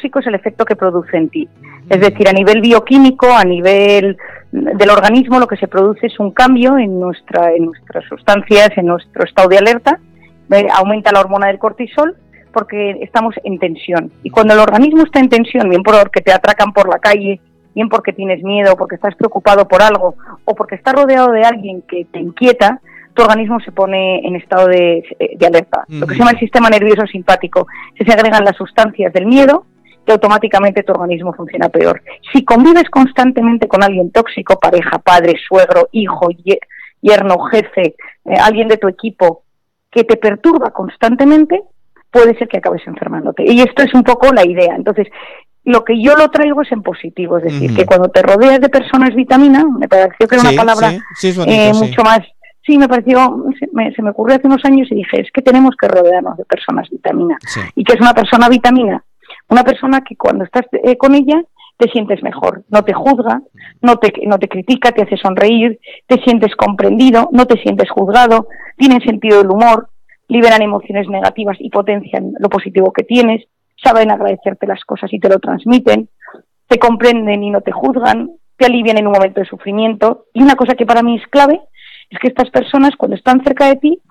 tóxico es el efecto que produce en ti. Es decir, a nivel bioquímico, a nivel del organismo, lo que se produce es un cambio en nuestras sustancias, en nuestro estado de alerta. Aumenta la hormona del cortisol porque estamos en tensión. Y cuando el organismo está en tensión, bien porque te atracan por la calle, bien porque tienes miedo, porque estás preocupado por algo, o porque estás rodeado de alguien que te inquieta, tu organismo se pone en estado de alerta. Lo que se llama el sistema nervioso simpático. Se segregan las sustancias del miedo y automáticamente tu organismo funciona peor. Si convives constantemente con alguien tóxico, pareja, padre, suegro, hijo, yerno, jefe, alguien de tu equipo, que te perturba constantemente, puede ser que acabes enfermándote. Y esto es un poco la idea. Entonces, lo que yo lo traigo es en positivo, es decir, que cuando te rodeas de personas vitamina, me pareció que era una palabra es bonito, mucho más... Sí, me pareció, se me ocurrió hace unos años y dije, es que tenemos que rodearnos de personas vitamina. Sí. ¿Y qué es una persona vitamina? Una persona que cuando estás con ella te sientes mejor, no te juzga, no te critica, te hace sonreír, te sientes comprendido, no te sientes juzgado, tienen sentido del humor, liberan emociones negativas y potencian lo positivo que tienes, saben agradecerte las cosas y te lo transmiten, te comprenden y no te juzgan, te alivian en un momento de sufrimiento. Y una cosa que para mí es clave es que estas personas, cuando están cerca de ti,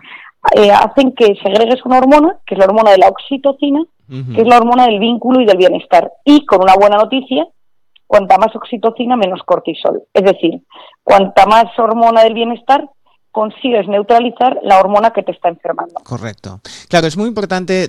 hacen que segregues una hormona, que es la hormona de la oxitocina, que es la hormona del vínculo y del bienestar. Y con una buena noticia, cuanta más oxitocina, menos cortisol. Es decir, cuanta más hormona del bienestar, consigues neutralizar la hormona que te está enfermando. Correcto. Claro, es muy importante,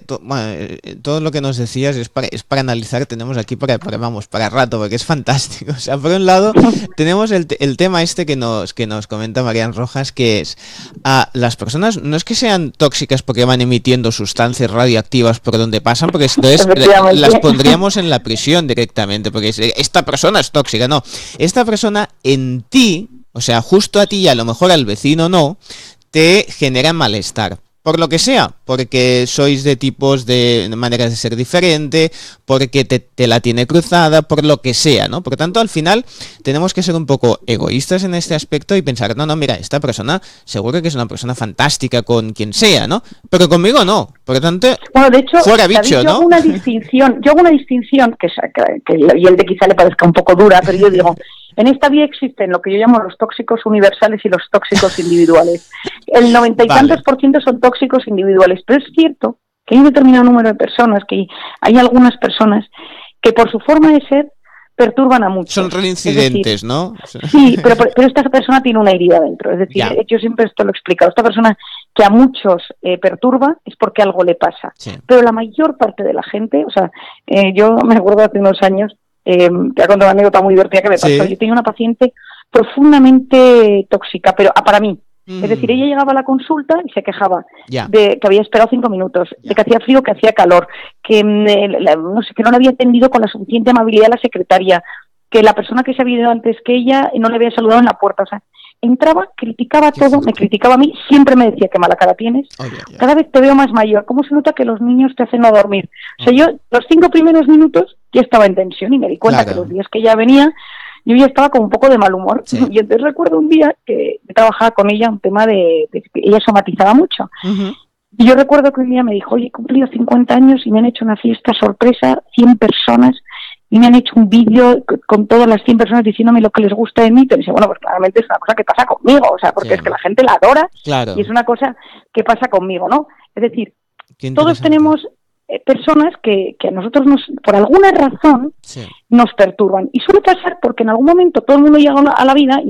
todo lo que nos decías es para analizar, tenemos aquí para rato, porque es fantástico. O sea, por un lado, tenemos el tema este que nos comenta Marian Rojas, que es, las personas no es que sean tóxicas porque van emitiendo sustancias radioactivas por donde pasan, porque entonces las pondríamos en la prisión directamente, porque esta persona es tóxica, no. Esta persona en ti, o sea, justo a ti y a lo mejor al vecino no, te genera malestar. Por lo que sea, porque sois de tipos de maneras de ser diferente, porque te la tiene cruzada, por lo que sea, ¿no? Por tanto, al final, tenemos que ser un poco egoístas en este aspecto y pensar, no, mira, esta persona seguro que es una persona fantástica con quien sea, ¿no? Pero conmigo no. Por lo tanto, bueno, de hecho, fuera bicho, David, ¿no? Yo hago una distinción que el oyente quizá le parezca un poco dura, pero yo digo, en esta vía existen lo que yo llamo los tóxicos universales y los tóxicos individuales. El 90 y tantos % son tóxicos individuales, pero es cierto que hay un determinado número de personas, que hay algunas personas que por su forma de ser perturban a muchos. Son reincidentes, decir, ¿no? Sí, pero esta persona tiene una herida dentro. Es decir, yo siempre esto lo he explicado. Esta persona que a muchos perturba es porque algo le pasa. Sí. Pero la mayor parte de la gente, o sea, yo me acuerdo hace unos años, te voy a contar una anécdota muy divertida que me pasó. Yo tenía una paciente profundamente tóxica, pero para mí. Es decir, ella llegaba a la consulta y se quejaba de que había esperado 5 minutos, de que hacía frío, que hacía calor, que no sé, que no le había atendido con la suficiente amabilidad a la secretaria, que la persona que se había ido antes que ella no le había saludado en la puerta. O sea, entraba, criticaba todo, me criticaba a mí, siempre me decía qué mala cara tienes, cada vez te veo más mayor, ¿cómo se nota que los niños te hacen no dormir? O sea, yo los 5 primeros minutos ya estaba en tensión y me di cuenta que los días que ella venía yo ya estaba con un poco de mal humor. Y entonces recuerdo un día que trabajaba con ella un tema de que ella somatizaba mucho. Y yo recuerdo que un día me dijo, oye, he cumplido 50 años y me han hecho una fiesta sorpresa, 100 personas, y me han hecho un vídeo con todas las 100 personas diciéndome lo que les gusta de mí. Pero dice, bueno, pues claramente es una cosa que pasa conmigo, o sea, porque es que la gente la adora y es una cosa que pasa conmigo, ¿no? Es decir, todos tenemos personas que a nosotros por alguna razón nos perturban. Y suele pasar porque en algún momento todo el mundo llega a la vida y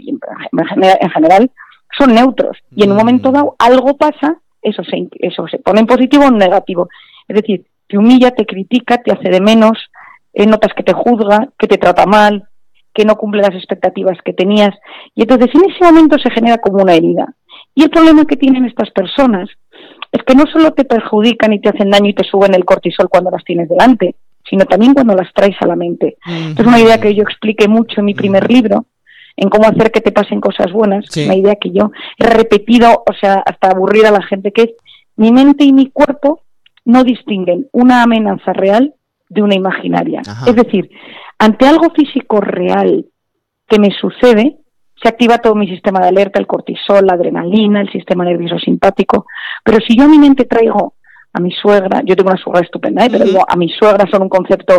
en general son neutros. Y en un momento dado algo pasa, eso se pone en positivo o en negativo. Es decir, te humilla, te critica, te hace de menos, notas que te juzga, que te trata mal, que no cumple las expectativas que tenías. Y entonces en ese momento se genera como una herida. Y el problema que tienen estas personas es que no solo te perjudican y te hacen daño y te suben el cortisol cuando las tienes delante, sino también cuando las traes a la mente. Es una idea que yo expliqué mucho en mi primer libro, en cómo hacer que te pasen cosas buenas, una idea que yo he repetido, o sea, hasta aburrir a la gente, que es mi mente y mi cuerpo no distinguen una amenaza real de una imaginaria. Es decir, ante algo físico real que me sucede, se activa todo mi sistema de alerta, el cortisol, la adrenalina, el sistema nervioso simpático. Pero si yo a mi mente traigo a mi suegra, yo tengo una suegra estupenda, pero digo, a mi suegra son un concepto